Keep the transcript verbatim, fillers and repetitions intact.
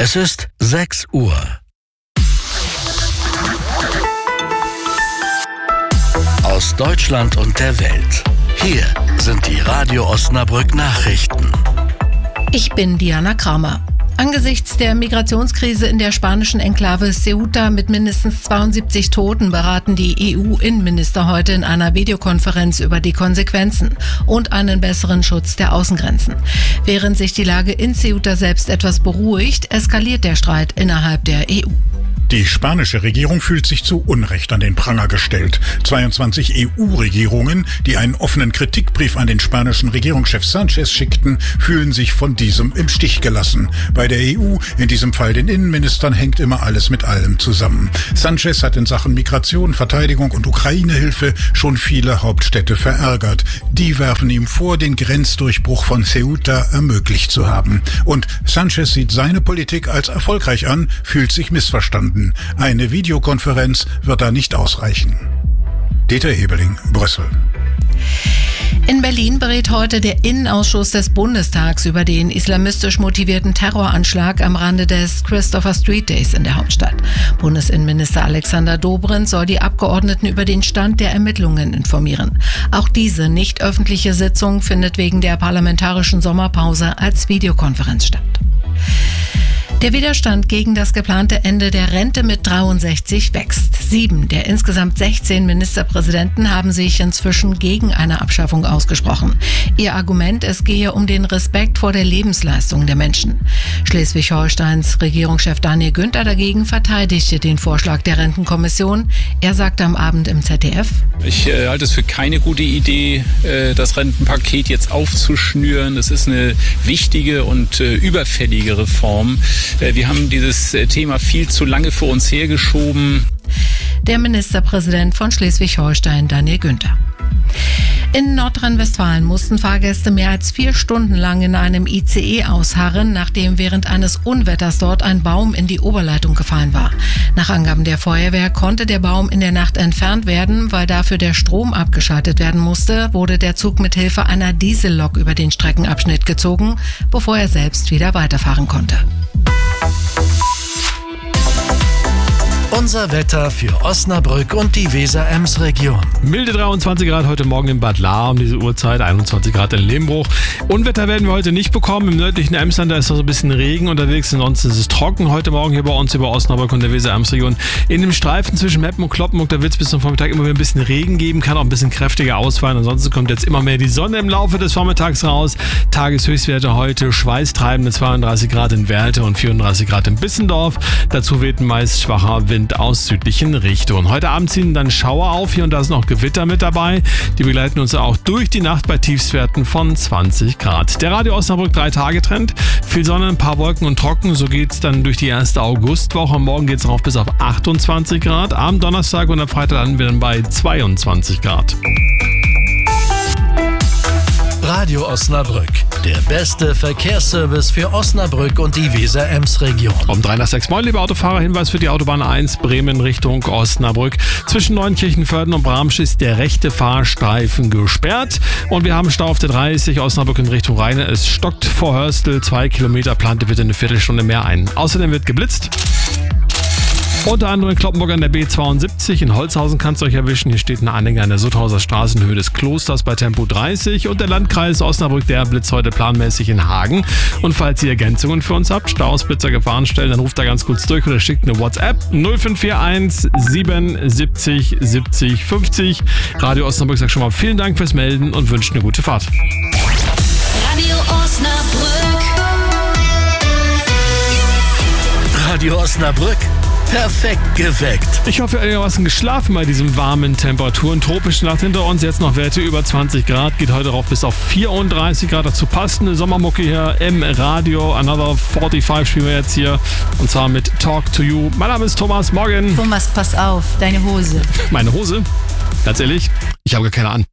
Es ist sechs Uhr. Aus Deutschland und der Welt. Hier sind die Radio Osnabrück Nachrichten. Ich bin Diana Kramer. Angesichts der Migrationskrise in der spanischen Enklave Ceuta mit mindestens zweiundsiebzig Toten beraten die E U-Innenminister heute in einer Videokonferenz über die Konsequenzen und einen besseren Schutz der Außengrenzen. Während sich die Lage in Ceuta selbst etwas beruhigt, eskaliert der Streit innerhalb der E U. Die spanische Regierung fühlt sich zu Unrecht an den Pranger gestellt. zweiundzwanzig E U-Regierungen, die einen offenen Kritikbrief an den spanischen Regierungschef Sanchez schickten, fühlen sich von diesem im Stich gelassen. Bei der E U, in diesem Fall den Innenministern, hängt immer alles mit allem zusammen. Sanchez hat in Sachen Migration, Verteidigung und Ukraine-Hilfe schon viele Hauptstädte verärgert. Die werfen ihm vor, den Grenzdurchbruch von Ceuta ermöglicht zu haben. Und Sanchez sieht seine Politik als erfolgreich an, fühlt sich missverstanden. Eine Videokonferenz wird da nicht ausreichen. Dieter Ebeling, Brüssel. In Berlin berät heute der Innenausschuss des Bundestags über den islamistisch motivierten Terroranschlag am Rande des Christopher Street Days in der Hauptstadt. Bundesinnenminister Alexander Dobrindt soll die Abgeordneten über den Stand der Ermittlungen informieren. Auch diese nicht öffentliche Sitzung findet wegen der parlamentarischen Sommerpause als Videokonferenz statt. Der Widerstand gegen das geplante Ende der Rente mit dreiundsechzig wächst. Sieben der insgesamt sechzehn Ministerpräsidenten haben sich inzwischen gegen eine Abschaffung ausgesprochen. Ihr Argument, es gehe um den Respekt vor der Lebensleistung der Menschen. Schleswig-Holsteins Regierungschef Daniel Günther dagegen verteidigte den Vorschlag der Rentenkommission. Er sagte am Abend im Z D F: Ich äh, halte es für keine gute Idee, äh, das Rentenpaket jetzt aufzuschnüren. Das ist eine wichtige und äh, überfällige Reform. Wir haben dieses Thema viel zu lange vor uns hergeschoben. Der Ministerpräsident von Schleswig-Holstein, Daniel Günther. In Nordrhein-Westfalen mussten Fahrgäste mehr als vier Stunden lang in einem I C E ausharren, nachdem während eines Unwetters dort ein Baum in die Oberleitung gefallen war. Nach Angaben der Feuerwehr konnte der Baum in der Nacht entfernt werden, weil dafür der Strom abgeschaltet werden musste, wurde der Zug mit Hilfe einer Diesellok über den Streckenabschnitt gezogen, bevor er selbst wieder weiterfahren konnte. Unser Wetter für Osnabrück und die Weser-Ems-Region. Milde dreiundzwanzig Grad heute Morgen in Bad Lahr um diese Uhrzeit, einundzwanzig Grad in Lehmbruch. Unwetter werden wir heute nicht bekommen. Im nördlichen Emsland, da ist noch so ein bisschen Regen unterwegs. Ansonsten ist es trocken heute Morgen hier bei uns über Osnabrück und der Weser-Ems-Region. In dem Streifen zwischen Meppen und Kloppenburg, da wird es bis zum Vormittag immer wieder ein bisschen Regen geben, kann auch ein bisschen kräftiger ausfallen. Ansonsten kommt jetzt immer mehr die Sonne im Laufe des Vormittags raus. Tageshöchstwerte heute schweißtreibende zweiunddreißig Grad in Werlte und vierunddreißig Grad in Bissendorf. Dazu weht ein meist schwacher Wind aus südlichen Richtungen. Heute Abend ziehen dann Schauer auf. Hier und da sind noch Gewitter mit dabei. Die begleiten uns auch durch die Nacht bei Tiefstwerten von zwanzig Grad. Der Radio Osnabrück drei Tage Trend. Viel Sonne, ein paar Wolken und trocken. So geht es dann durch die erste Augustwoche. Morgen geht es rauf bis auf achtundzwanzig Grad. Am Donnerstag und am Freitag landen wir dann bei zweiundzwanzig Grad. Radio Osnabrück, der beste Verkehrsservice für Osnabrück und die Weser-Ems-Region. Um drei nach sechs Moin, liebe Autofahrer, Hinweis für die Autobahn eins Bremen Richtung Osnabrück. Zwischen Neunkirchen-Vörden und Bramsch ist der rechte Fahrstreifen gesperrt. Und wir haben Stau auf der dreißig Osnabrück in Richtung Rheine. Es stockt vor Hörstel, zwei Kilometer, plante bitte eine Viertelstunde mehr ein. Außerdem wird geblitzt. Unter anderem in Kloppenburg an der B zweiundsiebzig. In Holzhausen kannst du euch erwischen. Hier steht ein Anhänger an der Sutthauser Straße in Höhe des Klosters bei Tempo dreißig. Und der Landkreis Osnabrück, der blitzt heute planmäßig in Hagen. Und falls ihr Ergänzungen für uns habt, Staus, Blitzer, Gefahrenstellen, dann ruft da ganz kurz durch oder schickt eine WhatsApp null fünf vier eins siebenundsiebzig siebzig fünfzig. Radio Osnabrück sagt schon mal vielen Dank fürs Melden und wünscht eine gute Fahrt. Radio Osnabrück. Radio Osnabrück. Perfekt geweckt. Ich hoffe, ihr habt einigermaßen geschlafen bei diesen warmen Temperaturen. Tropische Nacht hinter uns, jetzt noch Werte über zwanzig Grad. Geht heute rauf bis auf vierunddreißig Grad. Dazu passt eine Sommermucke hier im Radio. Another fünfundvierzig spielen wir jetzt hier. Und zwar mit Talk to You. Mein Name ist Thomas. Morgen. Thomas, pass auf, deine Hose. Meine Hose? Ganz ehrlich, ich habe gar keine an.